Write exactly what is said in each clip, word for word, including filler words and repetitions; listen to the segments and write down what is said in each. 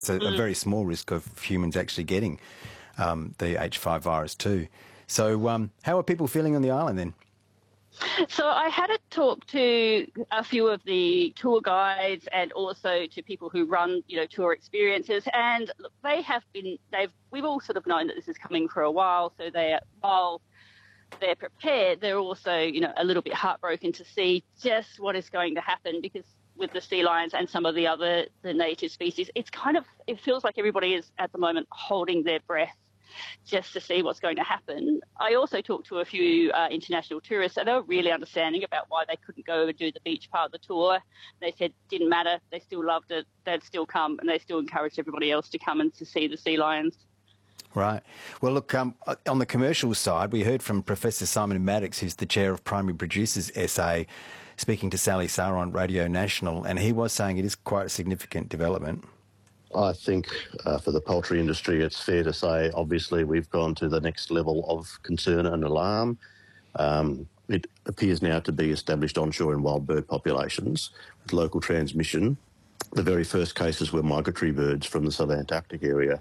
It's a, a very small risk of humans actually getting um, the H five virus too. So um, how are people feeling on the island then? So I had a talk to a few of the tour guides and also to people who run, you know, tour experiences, and look, they have been, they've, we've all sort of known that this is coming for a while, so they're, while they're prepared, they're also, you know, a little bit heartbroken to see just what is going to happen, because with the sea lions and some of the other, the native species, it's kind of, it feels like everybody is at the moment holding their breath just to see what's going to happen. I also talked to a few uh, international tourists, and they were really understanding about why they couldn't go and do the beach part of the tour. They said it didn't matter, they still loved it, they'd still come, and they still encouraged everybody else to come and to see the sea lions. Right. Well, look, um, on the commercial side, we heard from Professor Simon Maddox, who's the chair of Primary Producers S A, speaking to Sally Sarr on Radio National, and he was saying it is quite a significant development. I think uh, for the poultry industry, it's fair to say, obviously, we've gone to the next level of concern and alarm. Um, it appears now to be established onshore in wild bird populations with local transmission. The very first cases were migratory birds from the subantarctic area.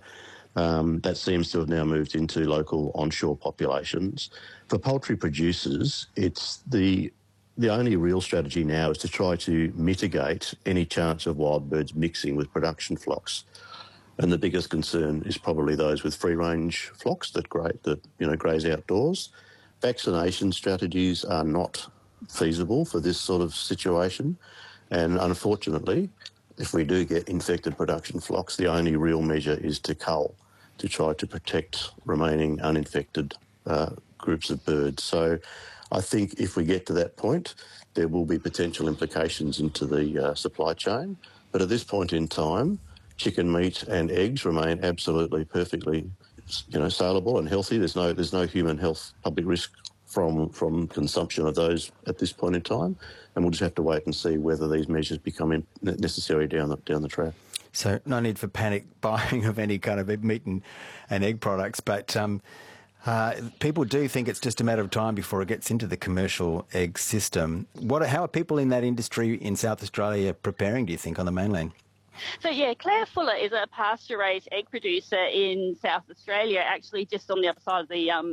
Um, that seems to have now moved into local onshore populations. For poultry producers, it's the the only real strategy now is to try to mitigate any chance of wild birds mixing with production flocks. And the biggest concern is probably those with free-range flocks that, gra- that you know, graze outdoors. Vaccination strategies are not feasible for this sort of situation. And unfortunately, if we do get infected production flocks, the only real measure is to cull, to try to protect remaining uninfected uh, groups of birds. So I think if we get to that point, there will be potential implications into the uh, supply chain. But at this point in time, chicken meat and eggs remain absolutely perfectly, you know, saleable and healthy. There's no there's no human health public risk from from consumption of those at this point in time, and we'll just have to wait and see whether these measures become in, necessary down the down the track. So no need for panic buying of any kind of meat and, and egg products, but um, uh, people do think it's just a matter of time before it gets into the commercial egg system. What? How are people in that industry in South Australia preparing, do you think, on the mainland? So, yeah, Claire Fuller is a pasture-raised egg producer in South Australia, actually just on the other side of the um,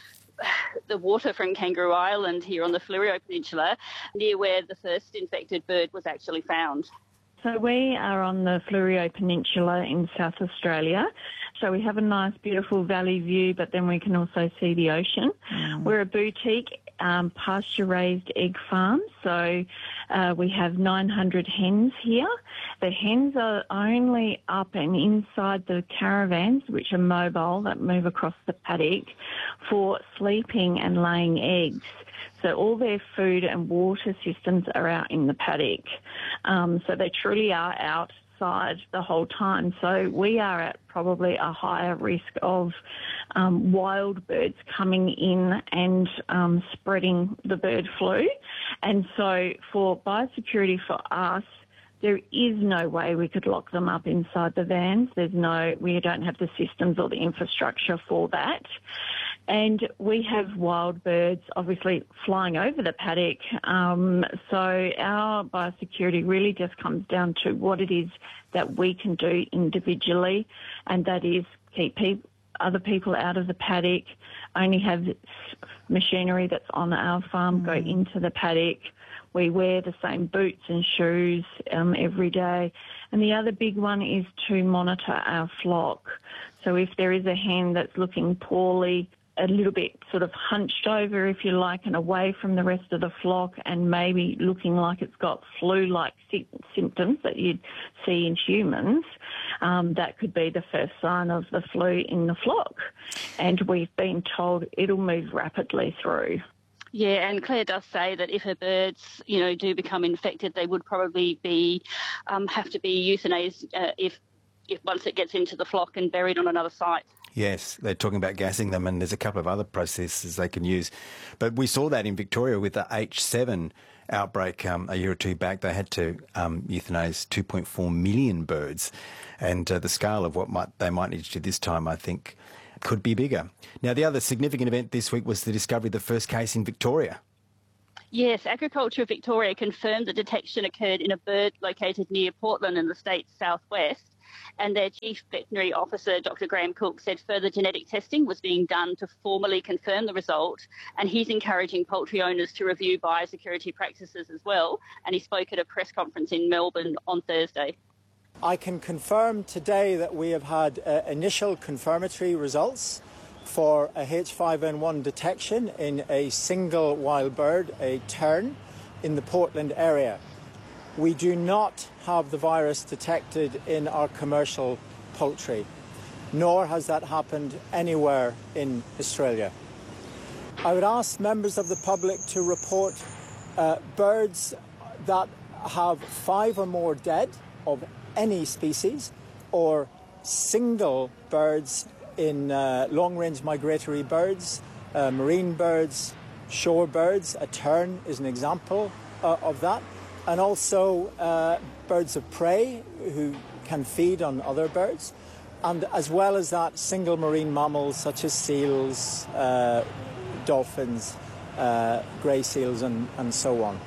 the water from Kangaroo Island here on the Fleurieu Peninsula, near where the first infected bird was actually found. So we are on the Fleurieu Peninsula in South Australia. So we have a nice, beautiful valley view, but then we can also see the ocean. Mm. We're a boutique um, pasture-raised egg farm. So uh, we have nine hundred hens here. The hens are only up and inside the caravans, which are mobile, that move across the paddock, for sleeping and laying eggs. So all their food and water systems are out in the paddock. Um, so they truly are outside the whole time. So we are at probably a higher risk of um, wild birds coming in and um, spreading the bird flu. And so for biosecurity for us, there is no way we could lock them up inside the vans. There's no, we don't have the systems or the infrastructure for that. And we have wild birds obviously flying over the paddock. Um, so our biosecurity really just comes down to what it is that we can do individually, and that is keep people, other people out of the paddock, only have machinery that's on our farm mm. go into the paddock. We wear the same boots and shoes um, every day. And the other big one is to monitor our flock. So if there is a hen that's looking poorly, a little bit sort of hunched over, if you like, and away from the rest of the flock, and maybe looking like it's got flu-like sy- symptoms that you'd see in humans, um, that could be the first sign of the flu in the flock. And we've been told it'll move rapidly through. Yeah, and Claire does say that if her birds, you know, do become infected, they would probably be um, have to be euthanized uh, if if once it gets into the flock and buried on another site. Yes, they're talking about gassing them, and there's a couple of other processes they can use. But we saw that in Victoria with the H seven outbreak um, a year or two back. They had to um, euthanise two point four million birds, and uh, the scale of what might they might need to do this time, I think, could be bigger. Now, the other significant event this week was the discovery of the first case in Victoria. Yes, Agriculture Victoria confirmed the detection occurred in a bird located near Portland in the state's southwest. And their Chief Veterinary Officer, Doctor Graham Cook, said further genetic testing was being done to formally confirm the result, and he's encouraging poultry owners to review biosecurity practices as well, and he spoke at a press conference in Melbourne on Thursday. I can confirm today that we have had uh, initial confirmatory results for a H five N one detection in a single wild bird, a tern, in the Portland area. We do not have the virus detected in our commercial poultry, nor has that happened anywhere in Australia. I would ask members of the public to report uh, birds that have five or more dead of any species, or single birds in uh, long-range migratory birds, uh, marine birds, shore birds. A tern is an example uh, of that. And also uh, birds of prey who can feed on other birds. And as well as that, single marine mammals such as seals, uh, dolphins, uh, grey seals and, and so on.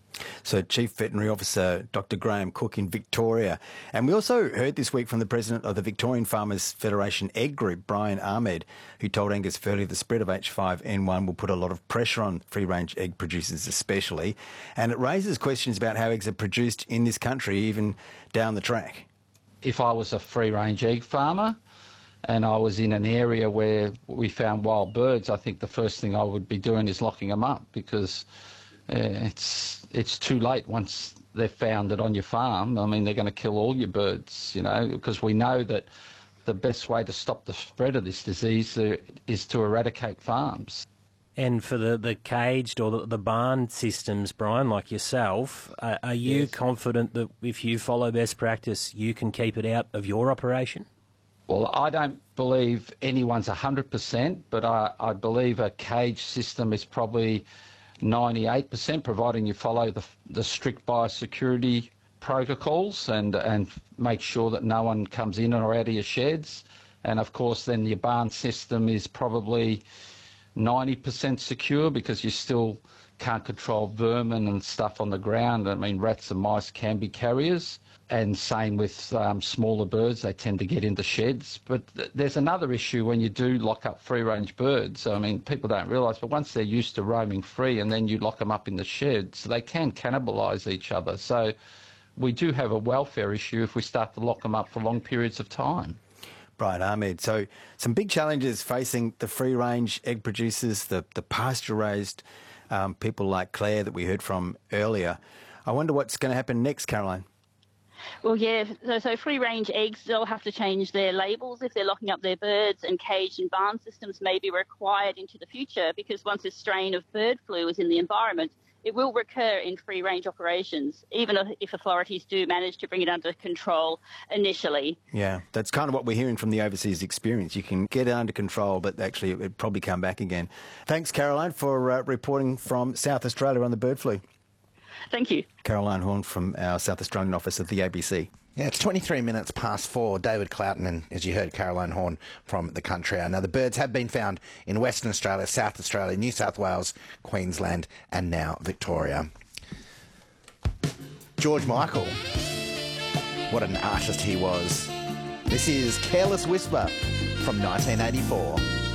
So Chief Veterinary Officer Doctor Graham Cook in Victoria. And we also heard this week from the President of the Victorian Farmers Federation Egg Group, Brian Ahmed, who told Angus Furley the spread of H five N one will put a lot of pressure on free-range egg producers especially. And it raises questions about how eggs are produced in this country, even down the track. If I was a free-range egg farmer and I was in an area where we found wild birds, I think the first thing I would be doing is locking them up, because Uh, it's it's too late once they're founded on your farm. I mean, they're going to kill all your birds, you know, because we know that the best way to stop the spread of this disease uh, is to eradicate farms. And for the, the caged or the, the barn systems, Brian, like yourself, uh, are you yes. confident that if you follow best practice, you can keep it out of your operation? Well, I don't believe anyone's one hundred percent, but I, I believe a cage system is probably ninety-eight percent, providing you follow the, the strict biosecurity protocols and, and make sure that no one comes in or out of your sheds. And, of course, then your barn system is probably ninety percent secure, because you still can't control vermin and stuff on the ground. I mean, rats and mice can be carriers. And same with um, smaller birds, they tend to get into sheds. But th- there's another issue when you do lock up free-range birds. I mean, people don't realise, but once they're used to roaming free and then you lock them up in the sheds, they can cannibalise each other. So we do have a welfare issue if we start to lock them up for long periods of time. Brian Ahmed. So some big challenges facing the free-range egg producers, the, the pasture-raised um, people like Claire that we heard from earlier. I wonder what's going to happen next, Caroline. Well, yeah, so, so free-range eggs, they'll have to change their labels if they're locking up their birds, and cage and barn systems may be required into the future, because once a strain of bird flu is in the environment, it will recur in free-range operations, even if authorities do manage to bring it under control initially. Yeah, that's kind of what we're hearing from the overseas experience. You can get it under control, but actually it would probably come back again. Thanks, Caroline, for uh, reporting from South Australia on the bird flu. Thank you. Caroline Horn from our South Australian office at the A B C. Yeah, it's twenty-three minutes past four. David Cloughton and, as you heard, Caroline Horn from the Country Hour. Now, the birds have been found in Western Australia, South Australia, New South Wales, Queensland and now Victoria. George Michael. What an artist he was. This is Careless Whisper from nineteen eighty-four.